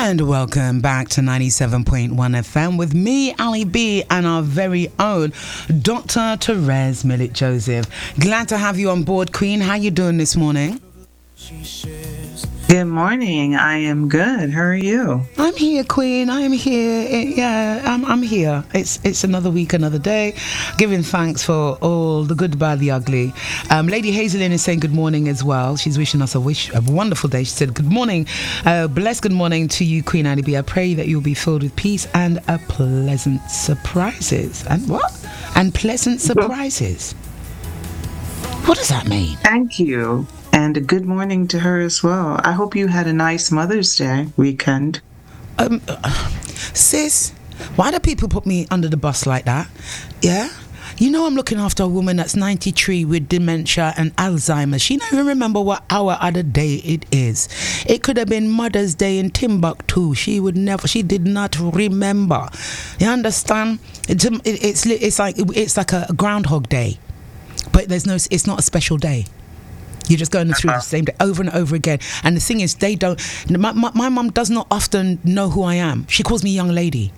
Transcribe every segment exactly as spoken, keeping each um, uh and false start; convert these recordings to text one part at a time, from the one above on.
And welcome back to ninety-seven point one F M with me, Ali B, and our very own Doctor Therese Millet Joseph. Glad to have you on board, Queen. How you doing this morning? Good morning. I am good. How are you? I'm here, Queen. I am here. It, yeah, I'm, I'm here. It's it's another week, another day. Giving thanks for all the good, bad, the ugly. Um, Lady Hazelin is saying good morning as well. She's wishing us a wish a wonderful day. She said good morning, uh, blessed good morning to you, Queen Ali B. I pray that you'll be filled with peace and a pleasant surprises. And what? And pleasant surprises. What does that mean? Thank you. And a good morning to her as well. I hope you had a nice Mother's Day weekend. Um, uh, sis, why do people put me under the bus like that? Yeah? You know I'm looking after a woman that's ninety-three with dementia and Alzheimer's. She don't even remember what hour of the day it is. It could have been Mother's Day in Timbuktu. She would never, she did not remember. You understand? It's, it's, it's like, it's like a Groundhog Day. But there's no, it's not a special day. You're just going through the same day over and over again. And the thing is, they don't... My, my, my mum does not often know who I am. She calls me young lady.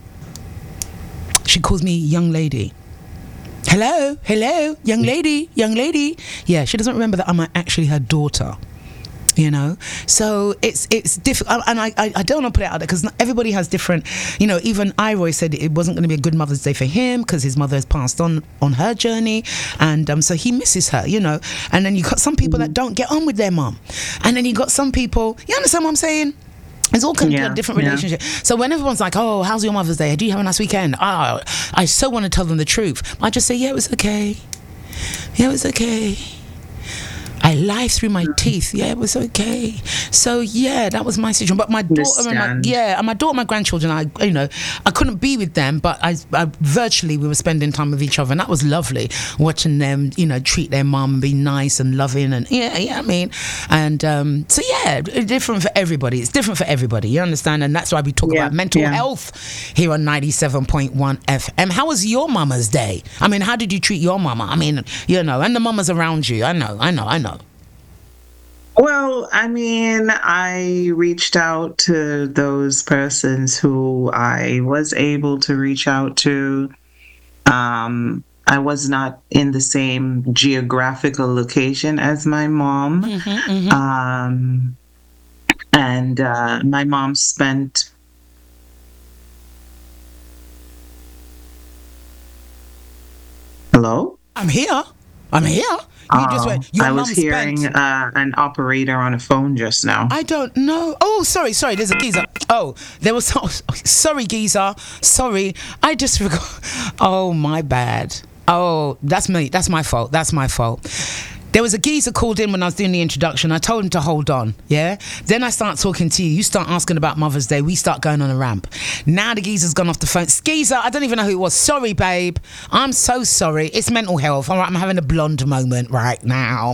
She calls me young lady. Hello, hello, young lady, young lady. Yeah, she doesn't remember that I'm actually her daughter. You know, so it's it's difficult, and I, I I don't want to put it out there because everybody has different. You know, even Iroy said it wasn't going to be a good Mother's Day for him because his mother has passed on on her journey, and um, so he misses her. You know, and then you got some people that don't get on with their mom, and then you got some people. You understand what I'm saying? It's all kind of Yeah, a different yeah. relationship. So when everyone's like, "Oh, how's your Mother's Day? Do you have a nice weekend?" Ah, I so want to tell them the truth. I just say, "Yeah, it was okay. Yeah, it was okay." I lie through my teeth. Yeah, it was okay. So yeah, that was my situation. But my daughter and my Understand. yeah, and my daughter, and my grandchildren, I you know, I couldn't be with them, but I, I virtually we were spending time with each other, and that was lovely. Watching them, you know, treat their mum and be nice and loving, and yeah, yeah, I mean, and um, so yeah, it's different for everybody. It's different for everybody. You understand? And that's why we talk Yeah, about mental yeah. health here on ninety-seven point one F M. How was your mama's day? I mean, how did you treat your mama? I mean, you know, and the mamas around you. I know, I know, I know. Well, I mean, I reached out to those persons who I was able to reach out to. Um, I was not in the same geographical location as my mom. Mm-hmm, mm-hmm. Um, and uh, my mom spent... Hello? I'm here. I'm here. You just Oh, went. Your I mum was hearing spent. uh, an operator on a phone just now. I don't know. Oh, sorry, sorry. There's a geezer. Oh, there was. Oh, sorry, geezer. Sorry, I just forgot. Oh, my bad. Oh, that's me. That's my fault. That's my fault. There was a geezer called in when I was doing the introduction. I told him to hold on, yeah? Then I start talking to you. You start asking about Mother's Day. We start going on a ramp. Now the geezer's gone off the phone. Geezer, I don't even know who it was. Sorry, babe. I'm so sorry. It's mental health. All right, I'm having a blonde moment right now,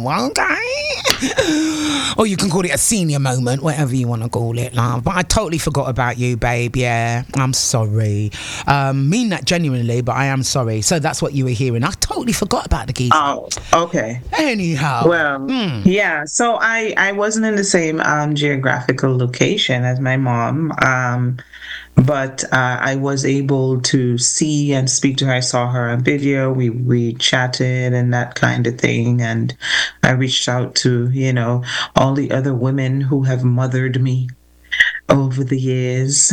okay? Or you can call it a senior moment, whatever you want to call it, love. But I totally forgot about you, babe, yeah. I'm sorry. Um, mean that genuinely, but I am sorry. So that's what you were hearing. I totally forgot about the geezer. Oh, okay. Anyhow. Well, Hmm. yeah. So I I wasn't in the same um, geographical location as my mom, um, but uh, I was able to see and speak to her. I saw her on video. We we chatted and that kind of thing, and I reached out to you know all the other women who have mothered me over the years.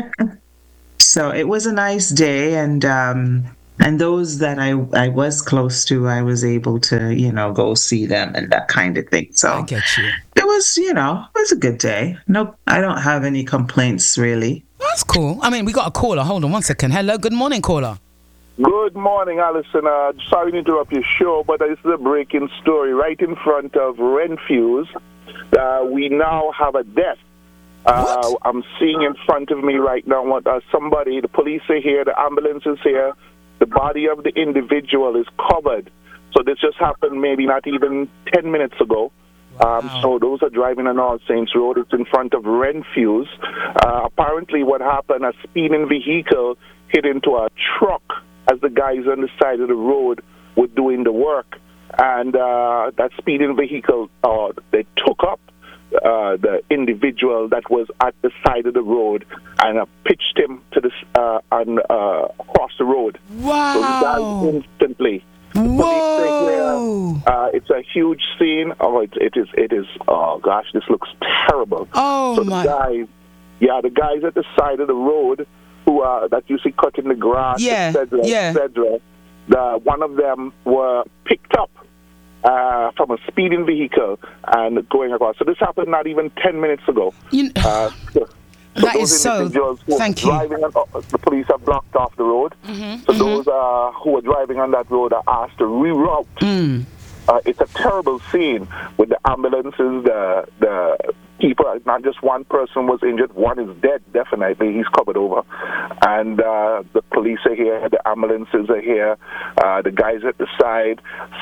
So it was a nice day, and um, and those that I I was close to, I was able to you know go see them and that kind of thing. I So get you. it was you know it was a good day. Nope, I don't have any complaints really. That's cool. I mean, we got a caller. Hold on one second. Hello, good morning, caller. Good morning, Alison. Uh, sorry to interrupt your show, but this is a breaking story. Right in front of Renfuse, uh, we now have a death. Uh, What? I'm seeing in front of me right now what uh, somebody, the police are here, the ambulance is here, the body of the individual is covered. So this just happened maybe not even ten minutes ago. Um, Wow. so those are driving on All Saints Road. It's in front of Renfuse. Uh, apparently what happened, a speeding vehicle hit into a truck as the guys on the side of the road were doing the work. And uh, that speeding vehicle, uh, they took up uh, the individual that was at the side of the road and uh, pitched him to the uh, and uh, across the road. Wow! So he died instantly. Whoa! Uh, it's a huge scene. Oh, it, it is. It is. Oh gosh, this looks terrible. Oh so my! The guys, yeah, the guys at the side of the road who uh, that you see cutting the grass, yeah, et cetera, yeah. et cetera, the, one of them were picked up uh, from a speeding vehicle and going across. So this happened not even ten minutes ago. You know, uh, so, so that is so. Thank you. Driving on, uh, the police have blocked off the road. Mm-hmm, so mm-hmm. those uh, who are driving on that road are asked to reroute. Mm. Uh, it's a terrible scene with the ambulances, the the people. Not just one person was injured; one is dead. Definitely, he's covered over. And uh, the police are here, the ambulances are here, uh, the guys at the side.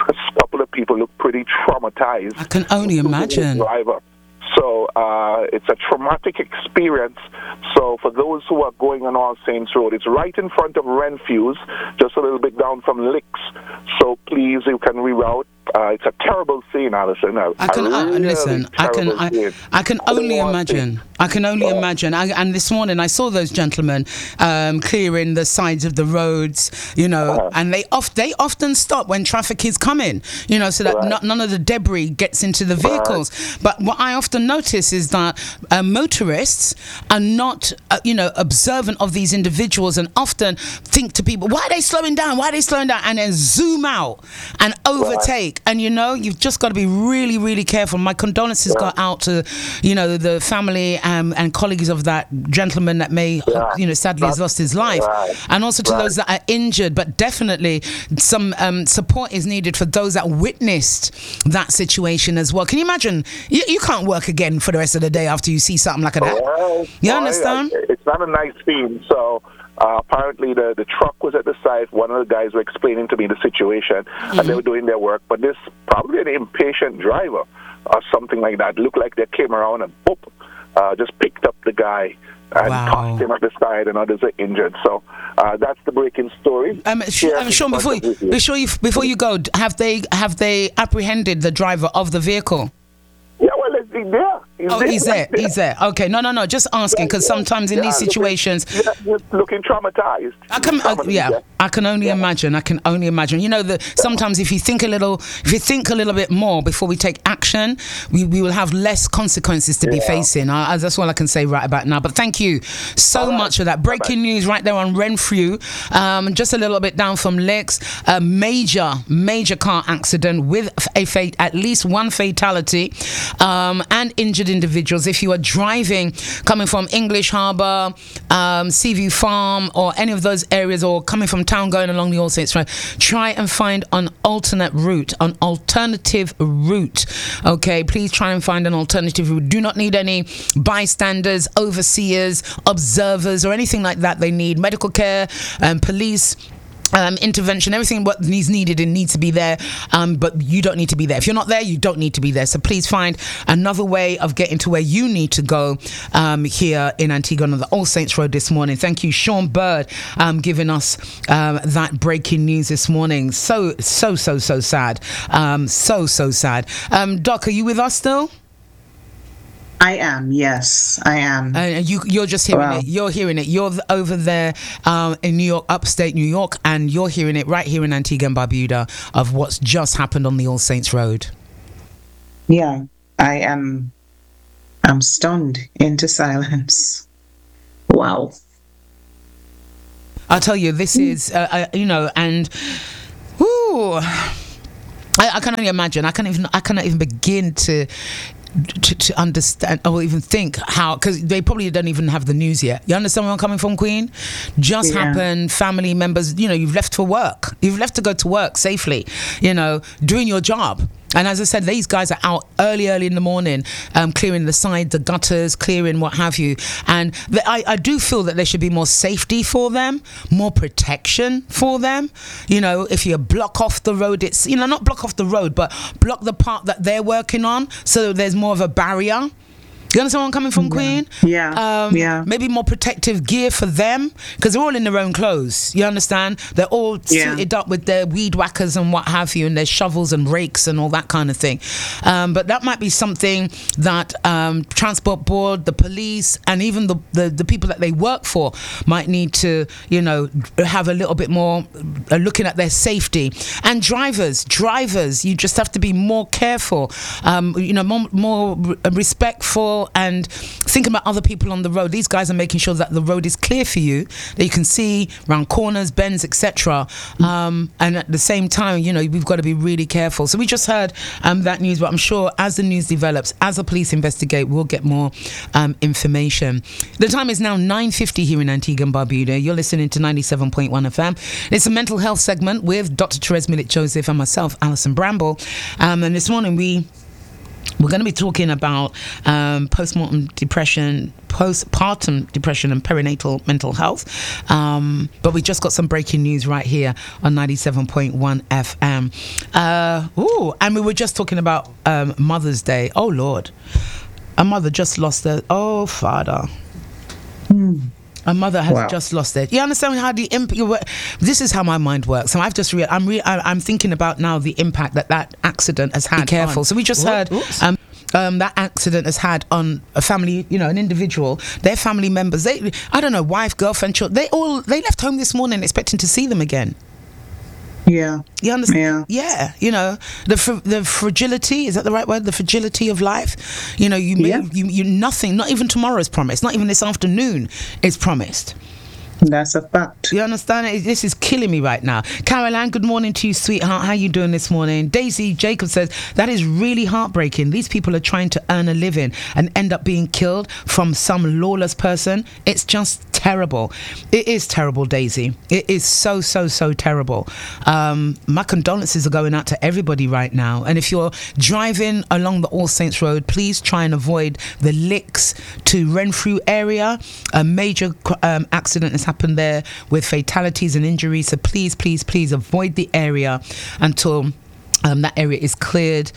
A couple of people look pretty traumatized. I can only imagine. Driver. So uh, it's a traumatic experience. So for those who are going on All Saints Road, it's right in front of Renfrews, just a little bit down from Licks. So please, you can reroute. Uh, it's a terrible scene, Alison. A, I can uh, really listen. I can. I, I can only imagine. I can only Oh. imagine. I, and this morning I saw those gentlemen um, clearing the sides of the roads. You know, Uh-huh. and they oft they often stop when traffic is coming. You know, so that Right. no, none of the debris gets into the vehicles. But what I often notice is that uh, motorists are not, uh, you know, observant of these individuals, and often think to people, "Why are they slowing down? Why are they slowing down?" And then zoom out and overtake. And you know, you've just got to be really, really careful. My condolences Yeah. go out to, you know, the family um, and colleagues of that gentleman that may, Yeah. you know, sadly has lost his life, Right. and also to Right. those that are injured. But definitely, some um, support is needed for those that witnessed that situation as well. Can you imagine? You, you can't work again for the rest of the day after you see something like that. Well, You well, understand? I- It's not a nice scene. So uh, apparently the, the truck was at the side. One of the guys were explaining to me the situation, Mm-hmm. and they were doing their work. But this probably an impatient driver or something like that. Looked like they came around and boop, uh, just picked up the guy and Wow. tossed him at the side, and others are injured. So uh, that's the breaking story. Um, Sh- Here um, in Sean, front before of you, you. before you before you go, have they have they apprehended the driver of the vehicle? Yeah, well, it's- he's there. He's Oh, he's there. He's there. Okay, no, no, no. Just asking, because sometimes in Yeah, these looking- situations, yeah, he's looking traumatized. I can, uh, Traumatized, yeah, I can only imagine. I can only imagine. You know that sometimes if you think a little, if you think a little bit more before we take action, we, we will have less consequences to be Yeah. facing. Uh, that's all I can say right about now. But thank you so All right. much for that. Breaking news right there on Renfrew, um, just a little bit down from Licks. A major, major car accident with a fate, at least one fatality, um, and injured individuals. If you are driving coming from English Harbour, um, Seaview Farm, or any of those areas, or coming from town going along the All Saints Road, try and find an alternate route, an alternative route. Okay, please try and find an alternative route. Do not need any bystanders, overseers, observers, or anything like that. They need medical care and police. Um, intervention, everything what is needed, it needs to be there, um, but you don't need to be there. If you're not there, you don't need to be there. So please find another way of getting to where you need to go um, here in Antigua on the All Saints Road this morning. Thank you, Sean Bird, um, giving us um, that breaking news this morning. So, so, so, so sad. Um, so, so sad. Um, Doc, are you with us still? I am, yes, I am. Uh, you, you're just hearing Wow. it. You're hearing it. You're th- over there um, in New York, upstate New York, and you're hearing it right here in Antigua and Barbuda of what's just happened on the All Saints Road. Yeah, I am. I'm stunned into silence. Wow. I'll tell you, this is, uh, uh, you know, and, whoo, I, I can only imagine. I can't even. I cannot even begin to. To, to understand or even think how, because they probably don't even have the news yet. You understand where I'm coming from, Queen? Just Yeah. happened, family members, you know, you've left for work. You've left to go to work safely, you know, doing your job. And as I said, these guys are out early, early in the morning, um, clearing the side, the gutters, clearing what have you. And the, I, I do feel that there should be more safety for them, more protection for them. You know, if you block off the road, it's, you know, not block off the road, but block the part that they're working on so there's more of a barrier. You understand where I'm coming from, Yeah. Queen? Yeah. Um, Yeah. Maybe more protective gear for them, because they're all in their own clothes. You understand? They're all Yeah. suited up with their weed whackers and what have you, and their shovels and rakes and all that kind of thing. Um, but that might be something that um, Transport Board, the police, and even the, the, the people that they work for might need to, you know, have a little bit more uh, looking at their safety. And drivers, drivers, you just have to be more careful, um, you know, more, more respectful and thinking about other people on the road. These guys are making sure that the road is clear for you, that you can see around corners, bends, et cetera. Um, and at the same time, you know, we've got to be really careful. So we just heard um, that news, but I'm sure as the news develops, as the police investigate, we'll get more um, information. The time is now nine fifty here in Antigua and Barbuda. You're listening to ninety-seven point one F M. It's a mental health segment with Doctor Therese Millett-Joseph and myself, Alison Bramble. Um, and this morning we We're going to be talking about um, postmortem depression, postpartum depression and perinatal mental health. Um, but we just got some breaking news right here on ninety-seven point one F M. Uh, ooh, and we were just talking about um, Mother's Day. Oh, Lord. A mother just lost her. Oh, Father. Hmm. A mother has Wow. just lost it. You understand how the imp- you were- This is how my mind works. So I've just re- I'm re- I- I'm thinking about now the impact that that accident has had. Be careful. On. So we just Whoop, heard oops. um, um, that accident has had on a family, you know, an individual, their family members. They, I don't know, wife, girlfriend, children. They all they left home this morning expecting to see them again. Yeah. You understand? Yeah. Yeah. You know, the fr- the fragility, is that the right word? The fragility of life. You know, you may, Yeah. you you nothing, not even tomorrow is promised, not even this afternoon is promised. That's a fact. You understand? It- This is killing me right now. Caroline, good morning to you, sweetheart. How you doing this morning? Daisy Jacob says, that is really heartbreaking. These people are trying to earn a living and end up being killed from some lawless person. It's just terrible. It is terrible, Daisy. It is so, so, so terrible. Um, my condolences are going out to everybody right now. And if you're driving along the All Saints Road, please try and avoid the Licks to Renfrew area. A major um, accident has happened there with fatalities and injuries. So please, please, please avoid the area until um, that area is cleared.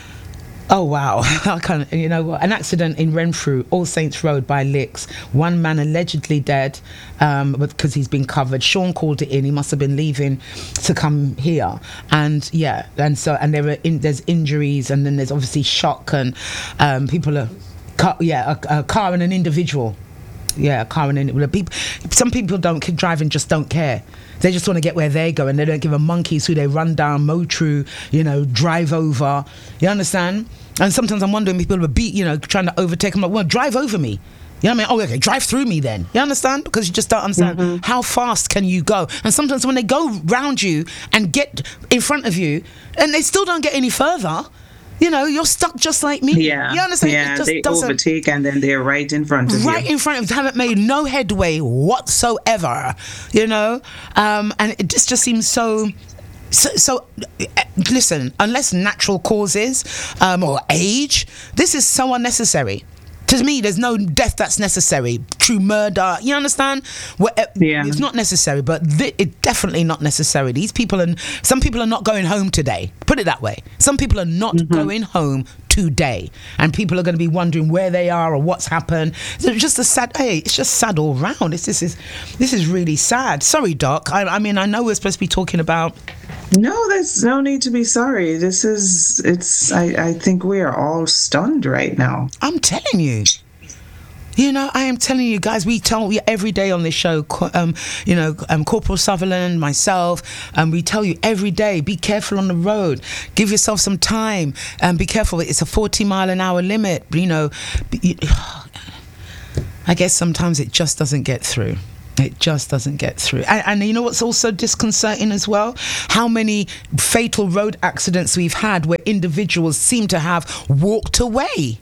Oh wow! I can't. You know what? An accident in Renfrew, All Saints Road by Licks. One man allegedly dead um, because he's been covered. Sean called it in. He must have been leaving to come here, and yeah, and so and there are in, there's injuries, and then there's obviously shock, and um, people are, car, yeah, a, a car and an individual. Yeah, a car and an people. Some people don't drive and just don't care. They just want to get where they go, and they don't give a monkeys who they run down, mow through, you know, drive over. You understand? And sometimes I'm wondering if people are beat, you know, trying to overtake. I'm like, well, drive over me. You know what I mean? Oh, okay, drive through me then. You understand? Because you just don't understand Mm-hmm. how fast can you go. And sometimes when they go round you and get in front of you, and they still don't get any further, you know, you're stuck just like me. Yeah. You understand? Yeah, It just they doesn't. overtake and then they're right in front of Right you. in front of you, haven't made no headway whatsoever, you know, um, and it just just seems so. So, so uh, listen, unless natural causes um, or age, this is so unnecessary. To me, there's no death that's necessary. True murder, you understand? Well, uh, Yeah. it's not necessary, but th- it's definitely not necessary. These people, are, some people are not going home today. Put it that way. Some people are not Mm-hmm. going home today, and people are going to be wondering where they are or what's happened. So it's just a sad. Hey, it's just sad all round. It's, this is this is really sad. Sorry, Doc. I, I mean, I know we're supposed to be talking about. No, there's no need to be sorry. This is, it's, I, I think we are all stunned right now. I'm telling you. You know, I am telling you guys, we tell you every day on this show, co- um, you know, um, Corporal Sutherland, myself, and um, we tell you every day, be careful on the road, give yourself some time, and be careful. It's a forty mile an hour limit, you know. You, I guess sometimes it just doesn't get through. It just doesn't get through. And, and you know what's also disconcerting as well? How many fatal road accidents we've had where individuals seem to have walked away.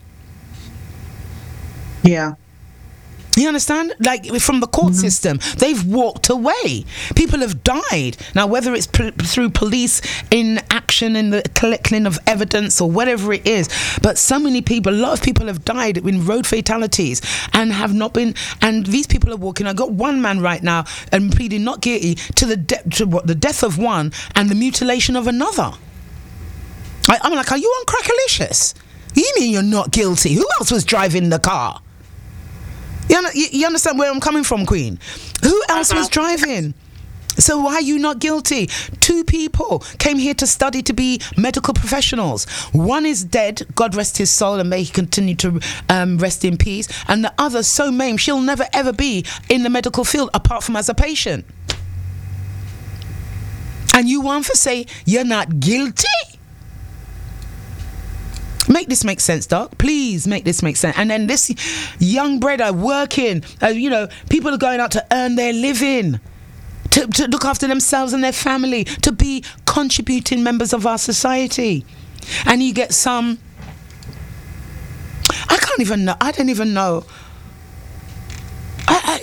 Yeah. You understand? Like from the court Mm-hmm. system, they've walked away. People have died. Now, whether it's p- through police in action in the collecting of evidence or whatever it is, but so many people, a lot of people have died in road fatalities and have not been. And these people are walking. I got one man right now and pleading not guilty to the de- to what the death of one and the mutilation of another. I, I'm like, are you on crackalicious? You mean you're not guilty? Who else was driving the car? You, know, you, you understand where I'm coming from, Queen? Who else was driving? So why are you not guilty? Two people came here to study to be medical professionals. One is dead, God rest his soul, and may he continue to um, rest in peace. And the other, so maimed, she'll never ever be in the medical field apart from as a patient. And you want to say you're not guilty? Make this make sense, Doc. Please make this make sense. And then this young brother working, uh, you know, people are going out to earn their living. To, to look after themselves and their family, to be contributing members of our society. And you get some, I can't even know, I don't even know. I,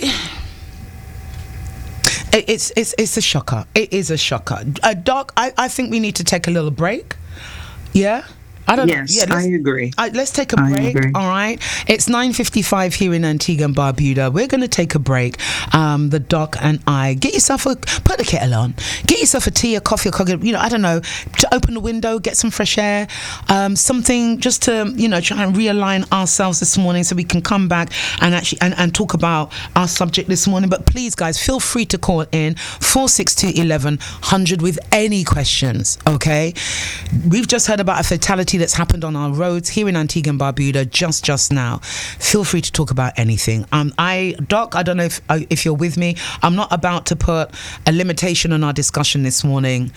I, it's, it's, it's a shocker. It is a shocker. Uh, Doc, I, I think we need to take a little break. Yeah? I don't yes, know. Yeah, I agree. I, let's take a break. All right. It's nine fifty-five here in Antigua and Barbuda. We're going to take a break. Um, the Doc and I. Get yourself a, put the kettle on. Get yourself a tea, a coffee, a coffee, you know, I don't know, to open the window, get some fresh air, um, something just to, you know, try and realign ourselves this morning so we can come back and actually, and, and talk about our subject this morning. But please, guys, feel free to call in four six two, eleven hundred with any questions, okay? We've just heard about a fatality that's happened on our roads here in Antigua and Barbuda just just now. Feel free to talk about anything. Um, I, Doc, I don't know if uh, if you're with me. I'm not about to put a limitation on our discussion this morning.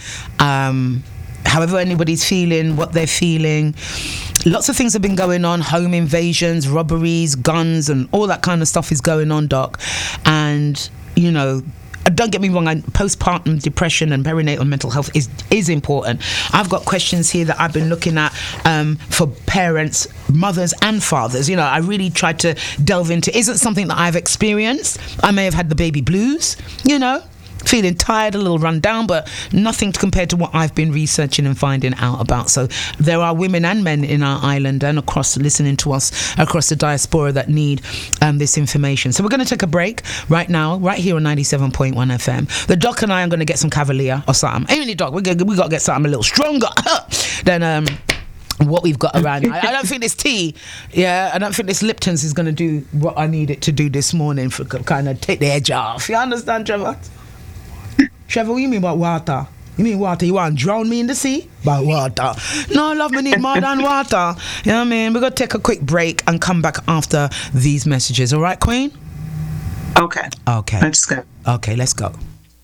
Um, however anybody's feeling, what they're feeling. Lots of things have been going on. Home invasions, robberies, guns, and all that kind of stuff is going on, Doc. And, you know, don't get me wrong, postpartum depression and perinatal mental health is is important. I've got questions here that I've been looking at um, for parents, mothers and fathers. You know, I really tried to delve into, isn't something that I've experienced. I may have had the baby blues, you know, feeling tired, a little run down, but nothing to compare to what I've been researching and finding out about. So there are women and men in our island and across, listening to us across the diaspora that need um, this information. So we're going to take a break right now, right here on ninety-seven point one F M. The Doc and I are going to get some Cavalier or something. Ain't Doc, we got we got to get something a little stronger than um what we've got around. I, I don't think this tea, yeah, I don't think this Lipton's is going to do what I need it to do this morning for kind of take the edge off. You understand, Trevor? Trevor, what you mean about water? You mean water? You want to drown me in the sea? By water. No, love, me need more than water. You know what I mean? We're going to take a quick break and come back after these messages. All right, Queen? Okay. Okay. Let's go. Okay, let's go.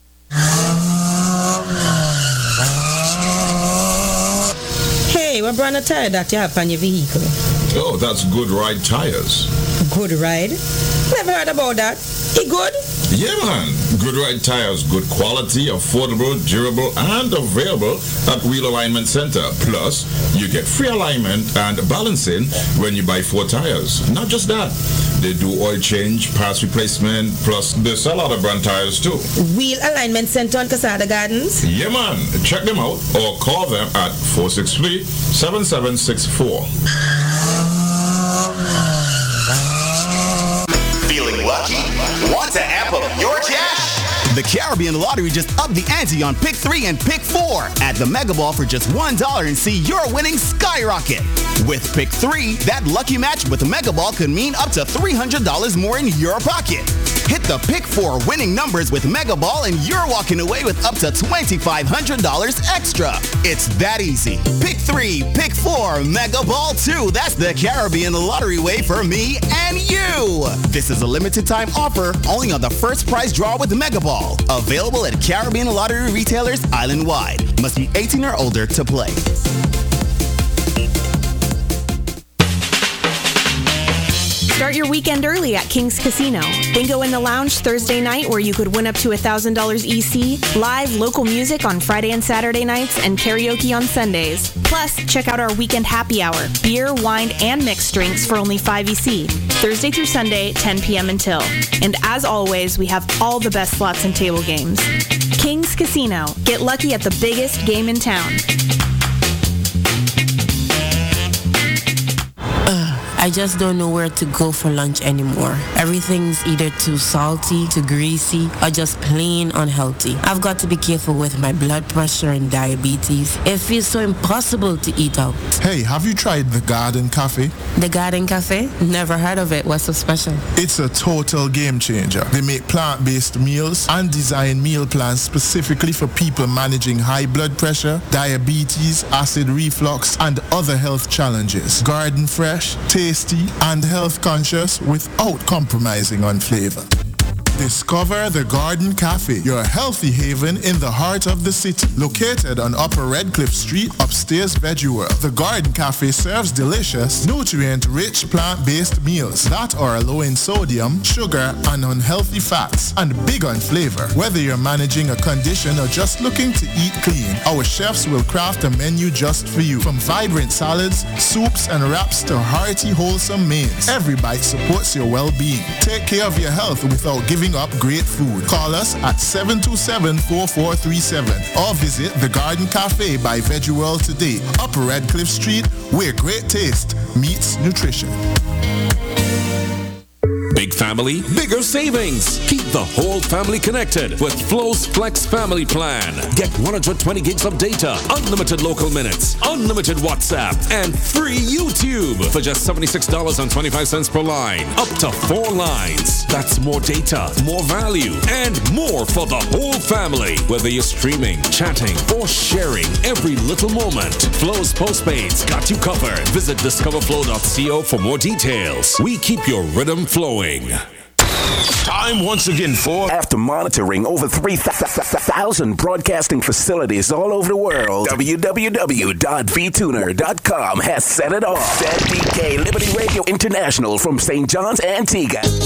Hey, what brand of tire that you have on your vehicle? Oh, that's Good Ride Tires. Good Ride? Never heard about that. It good? Yeah, man. Good Ride Tires, good quality, affordable, durable, and available at Wheel Alignment Center. Plus, you get free alignment and balancing when you buy four tires. Not just that, they do oil change, parts replacement, plus they sell other brand tires too. Wheel Alignment Center on Casada Gardens? Yeah, man. Check them out or call them at four six three, seven seven six four. Feeling lucky? Want to amp up your cash? The Caribbean Lottery just upped the ante on Pick three and Pick four. Add the Mega Ball for just one dollar and see your winnings skyrocket. With Pick three, that lucky match with the Mega Ball could mean up to three hundred dollars more in your pocket. Hit the Pick four winning numbers with Mega Ball and you're walking away with up to twenty-five hundred dollars extra. It's that easy. Pick three, Pick four, Mega Ball two. That's the Caribbean Lottery way for me and you. This is a limited time offer only on the first prize draw with Mega Ball. Available at Caribbean Lottery retailers island-wide. Must be eighteen or older to play. Start your weekend early at King's Casino. Bingo in the Lounge Thursday night where you could win up to one thousand dollars E C, live local music on Friday and Saturday nights, and karaoke on Sundays. Plus, check out our weekend happy hour, beer, wine, and mixed drinks for only five E C, Thursday through Sunday, ten p.m. until. And as always, we have all the best slots and table games. King's Casino. Get lucky at the biggest game in town. I I just don't know where to go for lunch anymore. Everything's either too salty, too greasy, or just plain unhealthy. I've got to be careful with my blood pressure and diabetes. It feels so impossible to eat out. Hey, have you tried the Garden Cafe? The Garden Cafe? Never heard of it. What's so special? It's a total game changer. They make plant-based meals and design meal plans specifically for people managing high blood pressure, diabetes, acid reflux, and other health challenges. Garden fresh, tasty, and health conscious without compromising on flavor. Discover the Garden Cafe, your healthy haven in the heart of the city. Located on Upper Redcliffe Street, upstairs Veggie World. The Garden Cafe serves delicious, nutrient-rich plant-based meals that are low in sodium, sugar, and unhealthy fats, and big on flavor. Whether you're managing a condition or just looking to eat clean, our chefs will craft a menu just for you. From vibrant salads, soups, and wraps to hearty, wholesome mains, every bite supports your well-being. Take care of your health without giving up great food. Call us at seven two seven, four four three seven or visit the Garden Cafe by Veggie World today, Upper Redcliffe Street, where great taste meets nutrition. Big family, bigger savings. Keep the whole family connected with Flo's Flex Family Plan. Get one hundred twenty gigs of data, unlimited local minutes, unlimited WhatsApp, and free YouTube for just seventy-six dollars and twenty-five cents per line. Up to four lines. That's more data, more value, and more for the whole family. Whether you're streaming, chatting, or sharing every little moment, Flo's Postpaid's got you covered. Visit discover flow dot co for more details. We keep your rhythm flowing. Time once again for... After monitoring over three thousand broadcasting facilities all over the world, w w w dot v tuner dot com has set it off. Z D K Liberty Radio International from Saint John's, Antigua.